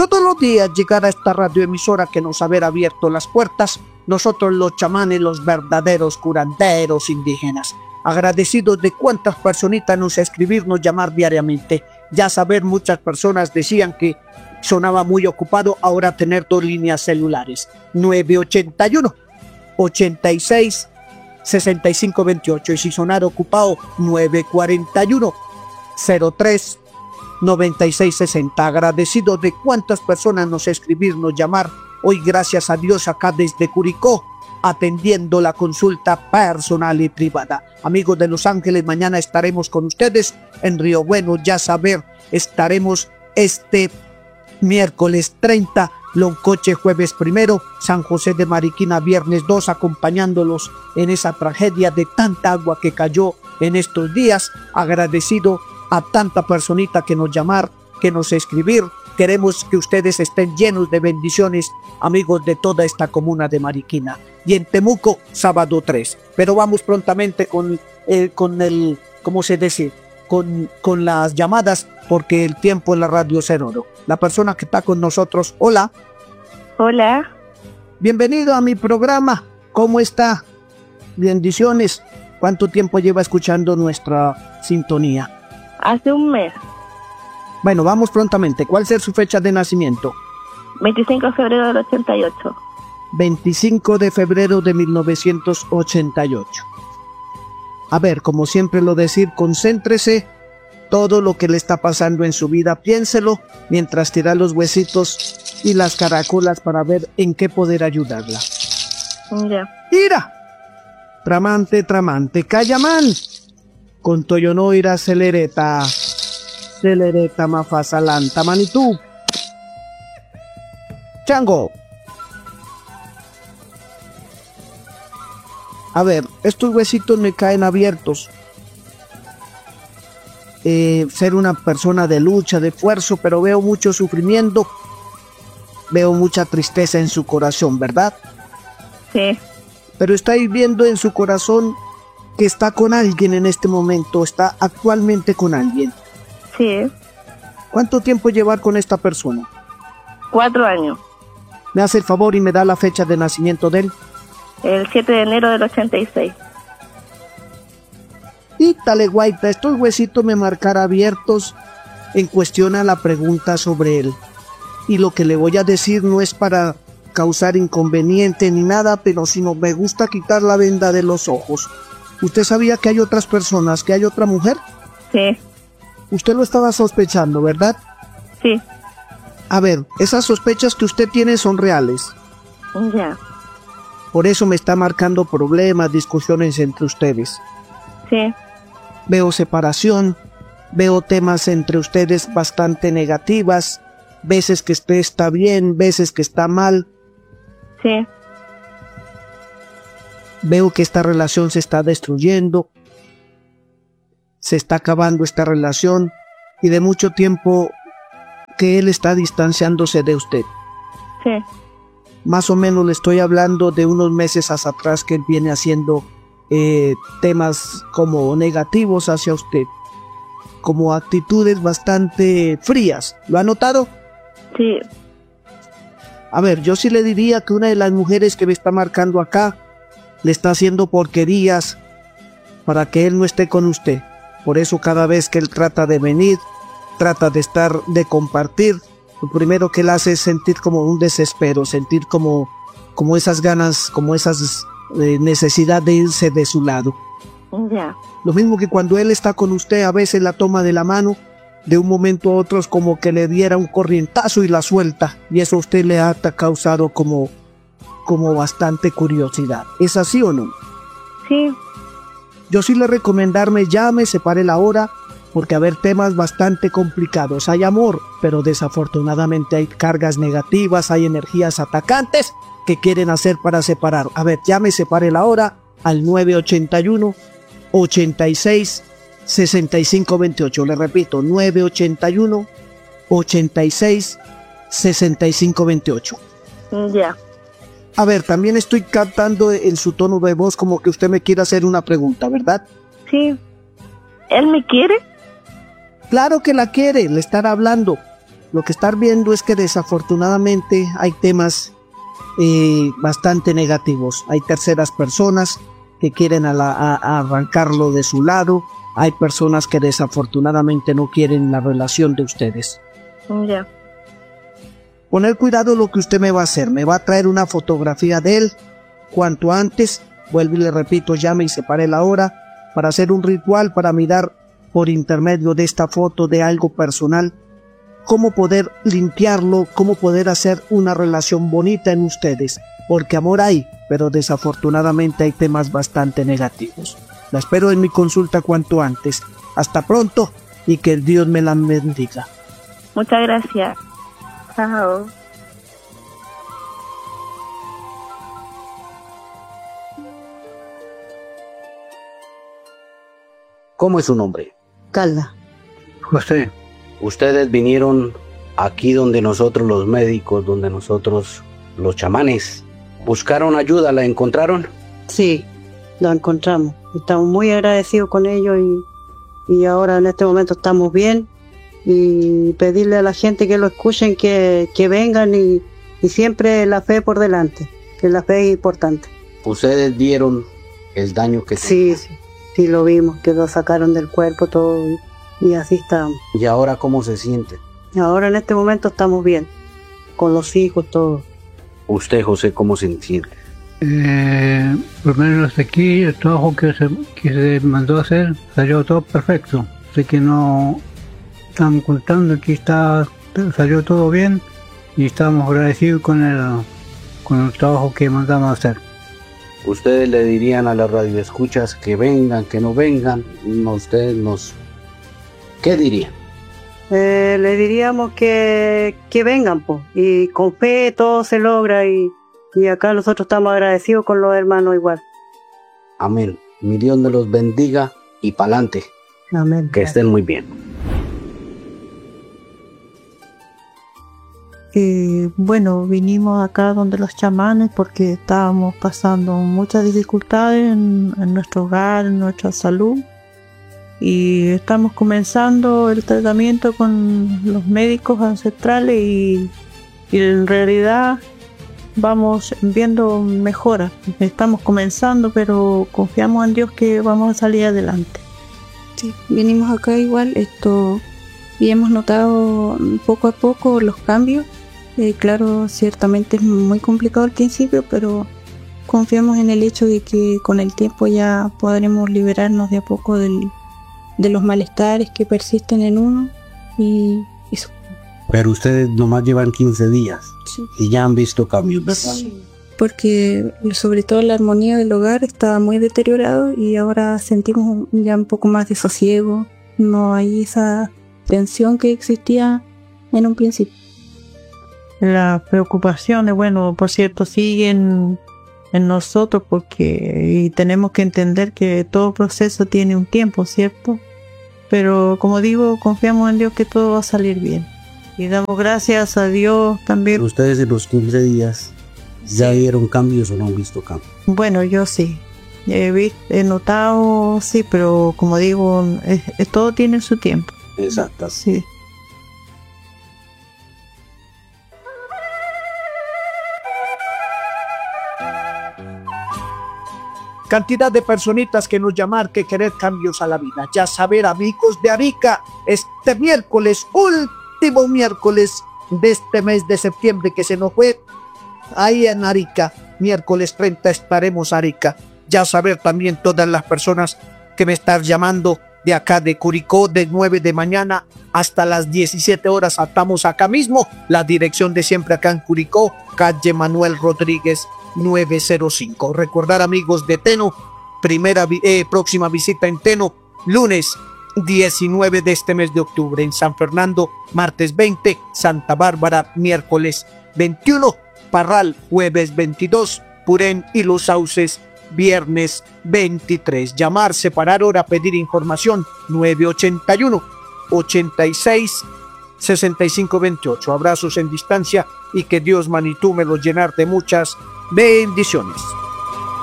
todos los días llegar a esta radioemisora que nos haber abierto las puertas, nosotros los chamanes, los verdaderos curanderos indígenas. Agradecidos de cuántas personitas nos escribirnos, llamar diariamente. Ya saber, muchas personas decían que sonaba muy ocupado, ahora tener 2 líneas celulares. 981 86 65 28 y si sonar ocupado 941 03 96 60. Agradecido de cuántas personas nos escribirnos, llamar. Hoy gracias a Dios acá desde Curicó, atendiendo la consulta personal y privada. Amigos de Los Ángeles, mañana estaremos con ustedes en Río Bueno. Ya saber, estaremos este miércoles 30, Loncoche jueves 1, San José de Mariquina viernes 2, acompañándolos en esa tragedia de tanta agua que cayó en estos días. Agradecido a tanta personita que nos llamar, que nos escribir. Queremos que ustedes estén llenos de bendiciones, amigos de toda esta comuna de Mariquina. Y en Temuco, sábado 3. Pero vamos prontamente con el ¿cómo se dice? Con las llamadas, porque el tiempo en la radio es oro. La persona que está con nosotros, hola. Hola. Bienvenido a mi programa. ¿Cómo está? Bendiciones. ¿Cuánto tiempo lleva escuchando nuestra sintonía? Hace un mes. Bueno, vamos prontamente. ¿Cuál es su fecha de nacimiento? 25 de febrero del 88. 25 de febrero de 1988. A ver, como siempre lo decir, concéntrese. Todo lo que le está pasando en su vida, piénselo mientras tira los huesitos y las caracolas para ver en qué poder ayudarla. Ya. ¡Ira! Tramante, tramante, Cayamán. Con Toyono ira celereta. Celereta mafasalanta, manitú. Chango. A ver, estos huesitos me caen abiertos. Ser una persona de lucha, de esfuerzo, pero veo mucho sufrimiento, veo mucha tristeza en su corazón, ¿verdad? Sí. Pero estáis viendo en su corazón que está con alguien en este momento, está actualmente con alguien. Sí. ¿Cuánto tiempo llevar con esta persona? 4 años. ¿Me hace el favor y me da la fecha de nacimiento de él? El 7 de enero del 86. Y tale guaita, estos huesitos me marcarán abiertos en cuestión a la pregunta sobre él. Y lo que le voy a decir no es para causar inconveniente ni nada, pero sino me gusta quitar la venda de los ojos. ¿Usted sabía que hay otras personas, que hay otra mujer? Sí. Usted lo estaba sospechando, ¿verdad? Sí. A ver, esas sospechas que usted tiene son reales. Ya. Por eso me está marcando problemas, discusiones entre ustedes. Sí. Veo separación, veo temas entre ustedes bastante negativas, veces que usted está bien, veces que está mal. Sí. Veo que esta relación se está destruyendo, se está acabando esta relación y de mucho tiempo que él está distanciándose de usted. Sí. Más o menos le estoy hablando de unos meses hacia atrás que él viene haciendo temas como negativos hacia usted, como actitudes bastante frías. ¿Lo ha notado? Sí. A ver, yo sí le diría que una de las mujeres que me está marcando acá le está haciendo porquerías para que él no esté con usted. Por eso cada vez que él trata de venir, trata de estar, de compartir, lo primero que él hace es sentir como un desespero, sentir como esas ganas, como esas necesidad de irse de su lado. Ya. Lo mismo que cuando él está con usted, a veces la toma de la mano, de un momento a otro es como que le diera un corrientazo y la suelta, y eso a usted le ha causado como bastante curiosidad. ¿Es así o no? Sí. Yo sí le recomendarme llame, separe la hora, porque a ver, temas bastante complicados. Hay amor, pero desafortunadamente hay cargas negativas, hay energías atacantes que quieren hacer para separar. A ver, llame, separe la hora al 981 86 65 28. Le repito, 981 86 65 28. Ya. A ver, también estoy captando en su tono de voz como que usted me quiere hacer una pregunta, ¿verdad? Sí. ¿Él me quiere? Claro que la quiere, le estará hablando. Lo que están viendo es que desafortunadamente hay temas bastante negativos. Hay terceras personas que quieren a arrancarlo de su lado. Hay personas que desafortunadamente no quieren la relación de ustedes. Ya. Poner cuidado lo que usted me va a hacer. Me va a traer una fotografía de él cuanto antes. Vuelvo y le repito, llame y separe la hora para hacer un ritual, para mirar por intermedio de esta foto de algo personal cómo poder limpiarlo, cómo poder hacer una relación bonita en ustedes. Porque amor hay, pero desafortunadamente hay temas bastante negativos. La espero en mi consulta cuanto antes. Hasta pronto y que el Dios me la bendiga. Muchas gracias. Chao. ¿Cómo es su nombre? Calda. José, Ustedes vinieron aquí donde nosotros los médicos, donde nosotros los chamanes. ¿Buscaron ayuda? ¿La encontraron? Sí, lo encontramos. Estamos muy agradecidos con ellos y ahora en este momento estamos bien. Y pedirle a la gente que lo escuchen, que vengan y siempre la fe por delante, que la fe es importante. ¿Ustedes vieron el daño que Sí, sí lo vimos, que lo sacaron del cuerpo todo y así estamos. ¿Y ahora cómo se siente? Ahora en este momento estamos bien, con los hijos, todo. ¿Usted, José, cómo se siente? por lo menos aquí el trabajo que se mandó a hacer salió todo perfecto. Así que no estamos contando que salió todo bien y estamos agradecidos con el trabajo que mandamos a hacer. ¿Ustedes le dirían a las radioescuchas que vengan, que no vengan? ¿Qué dirían? Le diríamos que vengan, pues, y con fe todo se logra y acá nosotros estamos agradecidos con los hermanos igual. Amén. Mi Dios me los bendiga y pa'lante. Amén. Que estén muy bien. Bueno, vinimos acá donde los chamanes porque estábamos pasando muchas dificultades en nuestro hogar, en nuestra salud, y estamos comenzando el tratamiento con los médicos ancestrales y en realidad vamos viendo mejoras. Estamos comenzando, pero confiamos en Dios que vamos a salir adelante. Sí, vinimos acá igual y hemos notado poco a poco los cambios. Claro, ciertamente es muy complicado al principio, pero confiamos en el hecho de que con el tiempo ya podremos liberarnos de a poco de los malestares que persisten en uno y eso. Pero ustedes nomás llevan 15 días Sí. y ya han visto cambios, ¿verdad? Sí, porque sobre todo la armonía del hogar estaba muy deteriorado y ahora sentimos ya un poco más de sosiego. No hay esa tensión que existía en un principio. Las preocupaciones, bueno, por cierto, siguen en nosotros y tenemos que entender que todo proceso tiene un tiempo, ¿cierto? Pero como digo, confiamos en Dios que todo va a salir bien. Y damos gracias a Dios también. ¿Ustedes en los 15 días ya vieron cambios o no han visto cambios? Bueno, yo sí. He notado, sí, pero como digo, todo tiene su tiempo. Exacto. Sí. Cantidad de personitas que nos llamar que querer cambios a la vida. Ya saber, amigos de Arica, este miércoles, último miércoles de este mes de septiembre que se nos fue, ahí en Arica, miércoles 30 estaremos Arica. Ya saber también todas las personas que me están llamando de acá de Curicó, de 9 de mañana hasta las 17 horas, estamos acá mismo, la dirección de siempre acá en Curicó, calle Manuel Rodríguez 905. Recordar, amigos de Teno, próxima visita en Teno, lunes 19 de este mes de octubre, en San Fernando, martes 20, Santa Bárbara, miércoles 21, Parral, jueves 22, Purén y Los Sauces, viernes 23. Llamar, separar hora, pedir información, 981 86 6528. Abrazos en distancia y que Dios, manitú, me los llenar de muchas bendiciones.